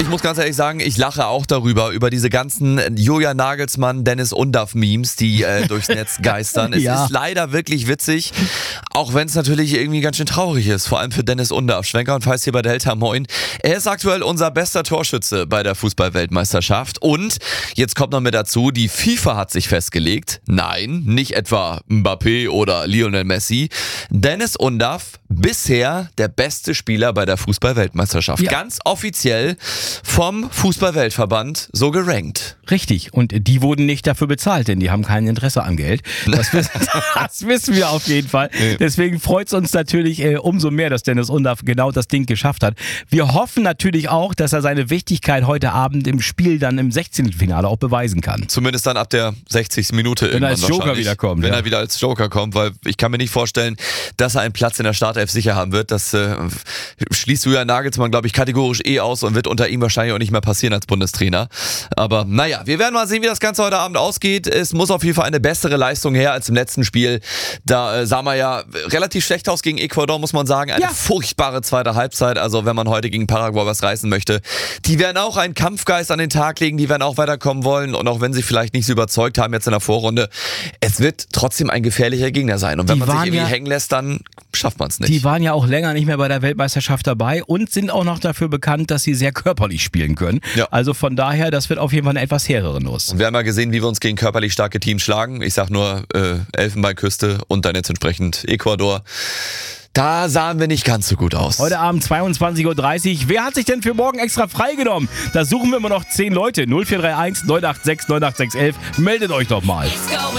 muss ganz ehrlich sagen, ich lache auch darüber, über diese ganzen Julian Nagelsmann, Dennis Undaff-Memes, die durchs Netz geistern. Es ist leider wirklich witzig, auch wenn es natürlich irgendwie ganz schön traurig ist, vor allem für Dennis Undaff. Schwenker und Feist hier bei Delta, moin. Er ist aktuell unser bester Torschütze bei der Fußball-Weltmeisterschaft und jetzt kommt noch mit dazu, die FIFA hat sich festgelegt, nein, nicht etwa Mbappé oder Lionel Messi, Dennis Undaff bisher der beste Spieler bei der Fußball-Weltmeisterschaft. Ja. Ganz offiziell vom Fußball-Weltverband so gerankt. Richtig, und die wurden nicht dafür bezahlt, denn die haben kein Interesse am Geld. Das wissen wir auf jeden Fall. Deswegen freut es uns natürlich umso mehr, dass Dennis Undaff genau das Ding geschafft hat. Wir hoffen natürlich auch, dass er seine Wichtigkeit heute Abend im Spiel dann im 16. Finale auch beweisen kann. Zumindest dann ab der 60. Minute wenn er als Joker wiederkommt. Wenn er wieder als Joker kommt, weil ich kann mir nicht vorstellen, dass er einen Platz in der Startelf sicher haben wird. Das schließt Julian Nagelsmann, glaube ich, kategorisch aus und wird unter ihm wahrscheinlich auch nicht mehr passieren als Bundestrainer. Aber naja, wir werden mal sehen, wie das Ganze heute Abend ausgeht. Es muss auf jeden Fall eine bessere Leistung her als im letzten Spiel. Da sah man ja relativ schlecht aus gegen Ecuador, muss man sagen. Eine furchtbare zweite Halbzeit. Also wenn man heute gegen Paraguay was reißen möchte. Die werden auch einen Kampfgeist an den Tag legen. Die werden auch weiterkommen wollen. Und auch wenn sie vielleicht nicht so überzeugt haben jetzt in der Vorrunde, es wird trotzdem ein gefährlicher Gegner sein. Und wenn man sich irgendwie hängen lässt, dann schafft man es nicht. Die waren ja auch länger nicht mehr bei der Weltmeisterschaft dabei und sind auch noch dafür bekannt, dass sie sehr körperlich spielen können. Ja. Also von daher, das wird auf jeden Fall eine etwas härtere Nuss. Und wir haben ja gesehen, wie wir uns gegen körperlich starke Teams schlagen. Ich sag nur Elfenbeinküste und dann jetzt entsprechend Ecuador. Da sahen wir nicht ganz so gut aus. Heute Abend 22.30 Uhr. Wer hat sich denn für morgen extra freigenommen? Da suchen wir immer noch 10 Leute. 0431 986 98611. Meldet euch doch mal.